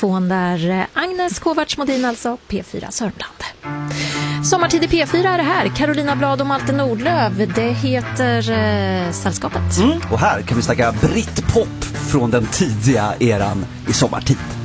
telefon där. Agnes Kovacs-Modin, alltså P4 Sörmland. Sommartid i P4 är det här. Carolina Blad och Malte Nordlöv. Det heter Sällskapet. Och här kan vi snacka brittpop från den tidiga eran i sommartid.